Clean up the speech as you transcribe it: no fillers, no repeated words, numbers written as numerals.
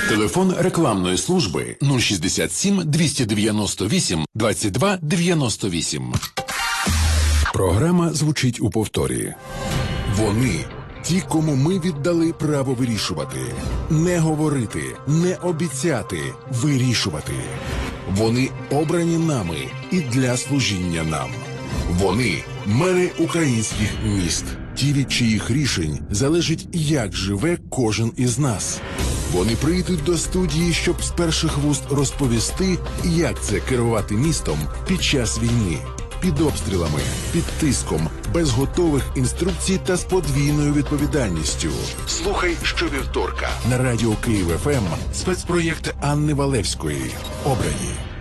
Телефон рекламної служби 067 298 22 98. Програма звучить у повторі. Вони – ті, кому ми віддали право вирішувати. Не говорити, не обіцяти, вирішувати. Вони обрані нами і для служіння нам. Вони – мери українських міст. Ті, від чиїх рішень залежить, як живе кожен із нас. Вони прийдуть до студії, щоб з перших вуст розповісти, як це керувати містом під час війни. Під обстрілами, під тиском, без готових інструкцій та з подвійною відповідальністю. Слухай щовівторка на радіо Київ ФМ спецпроєкт Анни Валевської «Обрані».